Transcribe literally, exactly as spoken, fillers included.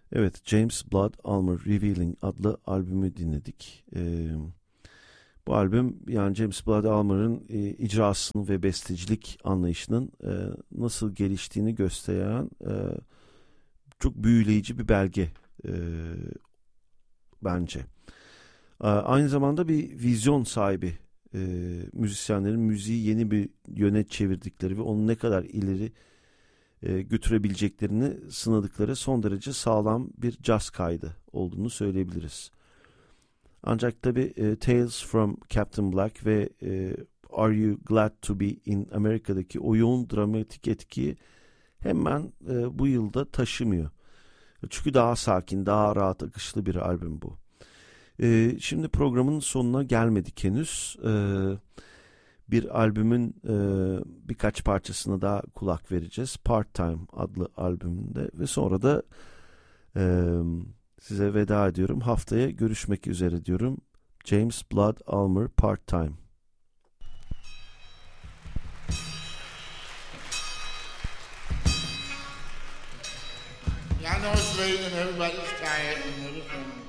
Evet, James Blood Ulmer Revealing adlı albümü dinledik. Ee, bu albüm yani James Blood Ulmer'ın e, icrasını ve bestecilik anlayışının e, nasıl geliştiğini gösteren e, çok büyüleyici bir belge e, bence. E, aynı zamanda bir vizyon sahibi e, müzisyenlerin müziği yeni bir yöne çevirdikleri ve onu ne kadar ileri e, götürebileceklerini sınadıkları son derece sağlam bir caz kaydı olduğunu söyleyebiliriz. Ancak tabii e, Tales from Captain Black ve e, Are You Glad to Be in America'daki o yoğun dramatik etkiyi hemen e, bu yılda taşımıyor. Çünkü daha sakin, daha rahat akışlı bir albüm bu. E, şimdi programın sonuna gelmedik henüz. E, bir albümün e, birkaç parçasına daha kulak vereceğiz. Part Time adlı albümünde ve sonra da e, size veda ediyorum. Haftaya görüşmek üzere diyorum. James Blood Ulmer Part Time. Yeah, I know it's late and everybody's tired and everything.